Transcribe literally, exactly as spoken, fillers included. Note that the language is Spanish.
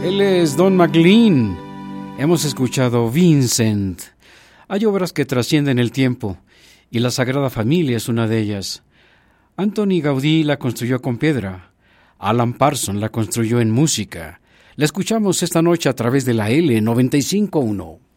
Él es Don McLean. Hemos escuchado Vincent. Hay obras que trascienden el tiempo y la Sagrada Familia es una de ellas. Antoni Gaudí la construyó con piedra. Alan Parsons la construyó en música. La escuchamos esta noche a través de la L noventa y cinco punto uno.